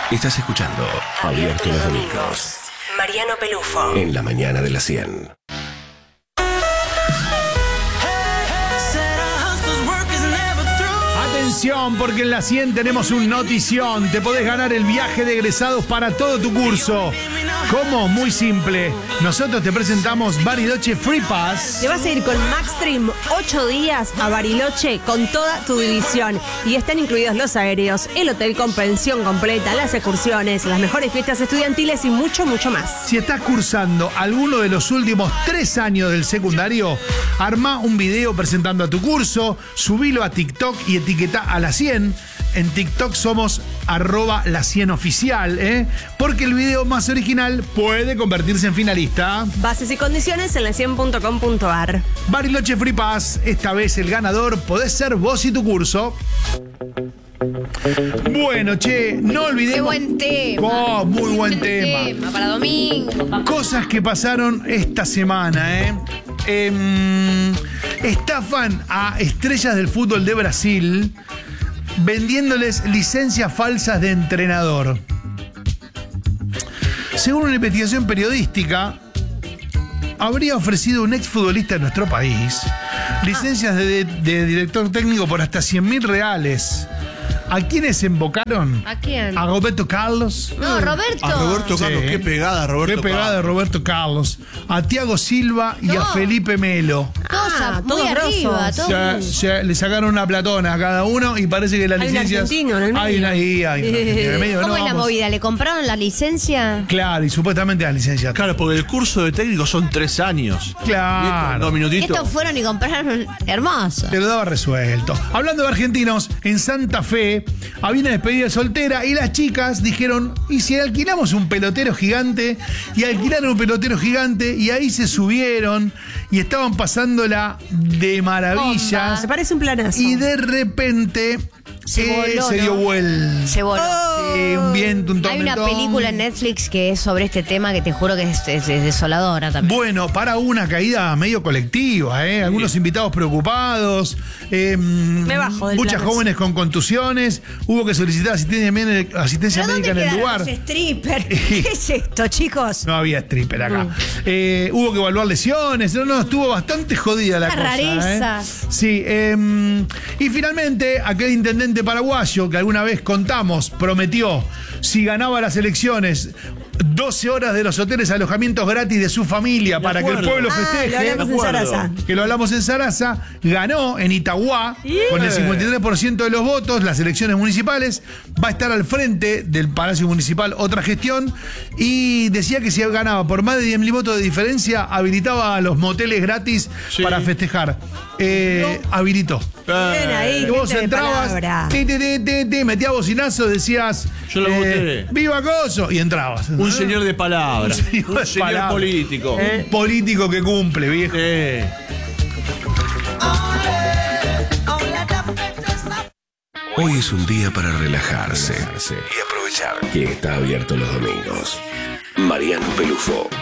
Estás escuchando Abierto los Domingos. Mariano Pelufo. En la mañana de la 100. Atención, porque en la 100 tenemos un notición. Te podés ganar el viaje de egresados para todo tu curso. ¿Cómo? Muy simple. Nosotros te presentamos Bariloche Free Pass. Te vas a ir con Maxstream 8 días a Bariloche con toda tu división. Y están incluidos los aéreos, el hotel con pensión completa, las excursiones, las mejores fiestas estudiantiles y mucho, mucho más. Si estás cursando alguno de los últimos 3 años del secundario, armá un video presentando a tu curso, subilo a TikTok y etiquetá a la 100. En TikTok somos @la100oficial, porque el video más original puede convertirse en finalista. Bases y condiciones en la100.com.ar. Bariloche Free Pass, esta vez el ganador podés ser vos y tu curso. Bueno, che, no olvidemos... ¡Qué buen tema! Oh, muy buen tema. Para domingo. Cosas que pasaron esta semana, estafan a estrellas del fútbol de Brasil vendiéndoles licencias falsas de entrenador. Según una investigación periodística, habría ofrecido un exfutbolista de nuestro país licencias de director técnico por hasta 100.000 reales. ¿A quiénes invocaron? ¿A quién? A Roberto Carlos. No, Roberto. A Roberto Carlos, Sí. qué pegada, Roberto Qué pegada de Carlos. Roberto Carlos. A Thiago Silva y a No. Felipe Melo. Todos todos muy arriba, grosos. todos. Le sacaron una platona a cada uno y parece que las Hay un licencias... argentino en el medio. Hay un argentino en el medio. ¿Cómo No, es la vamos. movida? ¿Le compraron la licencia? Claro, y supuestamente las licencias. Claro, porque el curso de técnico son 3 años. Claro. 2 Y minutitos. estos fueron y compraron hermoso. Te lo daba resuelto. Hablando de argentinos, en Santa Fe había una despedida soltera y las chicas dijeron, ¿y si alquilamos un pelotero gigante? Y alquilaron un pelotero gigante y ahí se subieron y estaban pasándola de maravillas. Se parece un planazo. Y de repente Se voló, se dio ¿no? vuelta. Se voló. Sí, un viento, un Hay una tormentón. película en Netflix que es sobre este tema que te juro que es desoladora también. Bueno, para una caída medio colectiva, algunos invitados preocupados, Me bajo del muchas plano. jóvenes con contusiones, hubo que solicitar asistencia ¿Pero médica dónde en el quedaron lugar. los strippers? ¿Qué es esto, chicos? No había stripper acá. Hubo que evaluar lesiones. No, estuvo bastante jodida la Una cosa. rareza. Sí. Y finalmente, aquel intendente paraguayo que alguna vez contamos, prometió, si ganaba las elecciones, 12 horas de los hoteles alojamientos gratis de su familia para que el acuerdo. pueblo Ah, festeje. lo hablamos en acuerdo. Sarasa. Que lo hablamos en Sarasa, ganó en Itagüá con el 53% de los votos las elecciones municipales, va a estar al frente del Palacio Municipal otra gestión y decía que si ganaba por más de 10.000 votos de diferencia habilitaba a los moteles gratis Sí. para festejar. Habilitó. Bien ahí, Y vos gente de entrabas, palabra. metías bocinazo, decías Yo lo voté. ¡Viva Coso! Y entrabas. Un señor de palabra. Un señor de palabra. político. Un político que cumple, viejo. Hoy es un día para relajarse y aprovechar que está abierto los domingos. Mariano Pelufo.